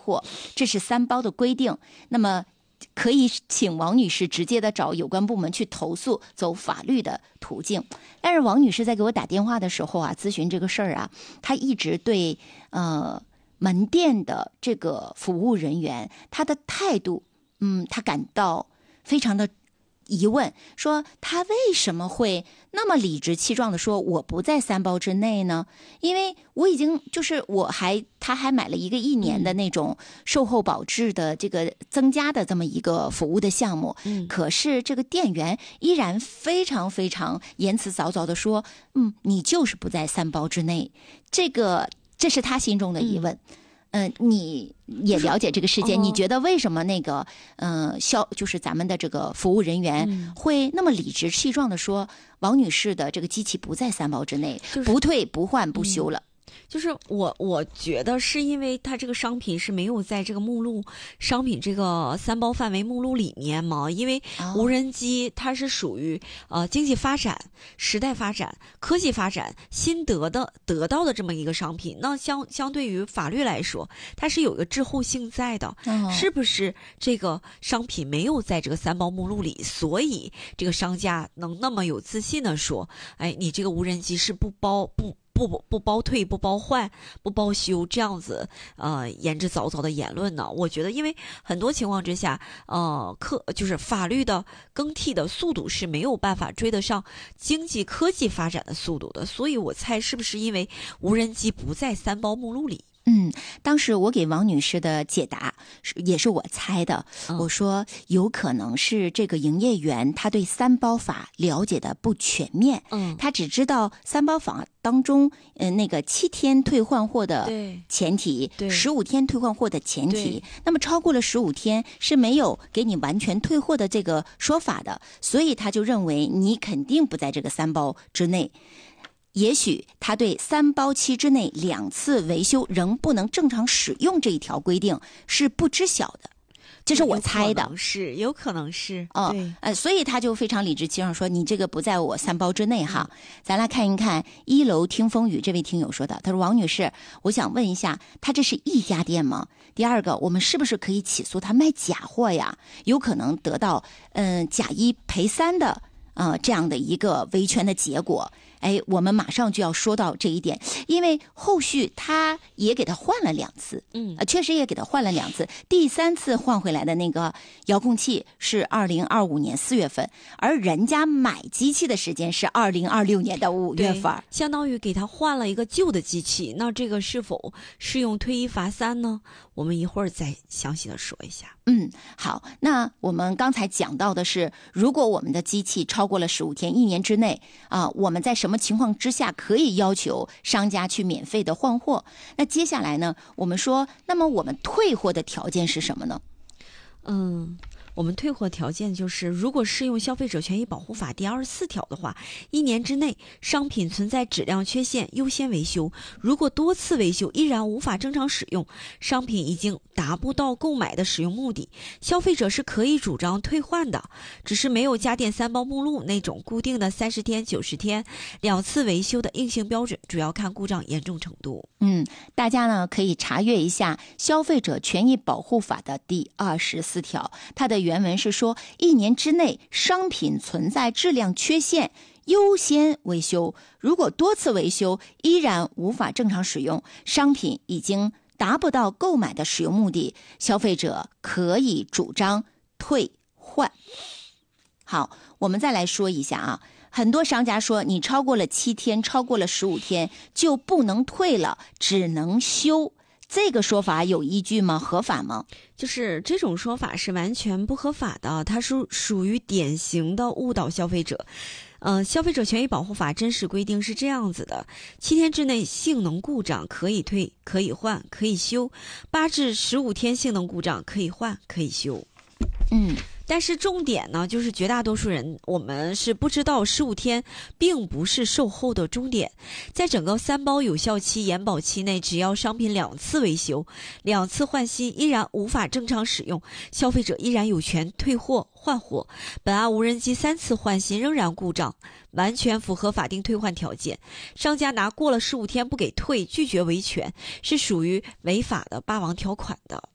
货，这是三包的规定。那么可以请王女士直接的找有关部门去投诉，走法律的途径。但是王女士在给我打电话的时候啊，咨询这个事儿啊，她一直对门店的这个服务人员她的态度，她感到非常的疑问，说他为什么会那么理直气壮的说我不在三包之内呢？因为我已经他还买了一个1年的那种售后保质的这个增加的这么一个服务的项目，可是这个店员依然非常非常言辞凿凿的说，你就是不在三包之内，这是他心中的疑问。你也了解这个事件，你觉得为什么那个就是咱们的这个服务人员会那么理直气壮的说王女士的这个机器不在三包之内，不退不换不修了？ 就是我觉得是因为它这个商品是没有在这个商品这个三包范围目录里面嘛，因为无人机它是属于经济发展、时代发展、科技发展新得到的这么一个商品，那相对于法律来说，它是有一个滞后性在的，是不是这个商品没有在这个三包目录里，所以这个商家能那么有自信的说，哎，你这个无人机是不包退、不包换、不包修这样子言之凿凿的言论呢？我觉得，因为很多情况之下，就是法律的更替的速度是没有办法追得上经济科技发展的速度的，所以我猜是不是因为无人机不在三包目录里？ 当时我给王女士的解答也是我猜的，我说有可能是这个营业员他对三包法了解的不全面，他只知道三包法当中那个7天退换货的前提，15天退换货的前提，那么超过了15天是没有给你完全退货的这个说法的，所以他就认为你肯定不在这个三包之内。也许他对3包期之内2次维修仍不能正常使用这一条规定是不知晓的，这是我猜的， 有可能是所以他就非常理直气壮说你这个不在我3包之内哈。咱来看一看1楼听风雨这位听友说的，他说王女士，我想问一下，他这是一家店吗？第二个，我们是不是可以起诉他卖假货呀？有可能得到假1赔3的这样的一个维权的结果。我们马上就要说到这一点，因为后续他也给他换了2次，确实也给他换了2次。第3次换回来的那个遥控器是2025年4月份，而人家买机器的时间是2026年的5月份， 相当于给他换了一个旧的机器。那这个是否适用退1罚3呢？我们一会儿再详细的说一下。 好，那我们刚才讲到的是，如果我们的机器超过了15天1年之内我们在什么情况之下可以要求商家去免费的换货？那接下来呢，我们说，那么我们退货的条件是什么呢？ 我们退货条件就是，如果适用消费者权益保护法第24条的话，1年之内商品存在质量缺陷，优先维修。如果多次维修依然无法正常使用，商品已经达不到购买的使用目的，消费者是可以主张退换的，只是没有家电3包目录那种固定的30天、90天2次维修的硬性标准，主要看故障严重程度。 大家呢可以查阅一下消费者权益保护法的第24条，它的原文是说，1年之内商品存在质量缺陷，优先维修。如果多次维修依然无法正常使用，商品已经达不到购买的使用目的，消费者可以主张退换。好，我们再来说一下很多商家说你超过了7天，超过了15天就不能退了，只能修。这个说法有依据吗？合法吗？ 就是这种说法是完全不合法的，它是属于典型的误导消费者。消费者权益保护法真实规定是这样子的：7天之内性能故障可以退、可以换、可以修；8至15天性能故障可以换、可以修。但是重点呢，就是绝大多数人我们是不知道15天并不是售后的终点，在整个3包有效期延保期内，只要商品2次维修、2次换新依然无法正常使用，消费者依然有权退货换货。本案无人机3次换新仍然故障，完全符合法定退换条件，商家拿过了15天不给退，拒绝维权，是属于违法的霸王条款的。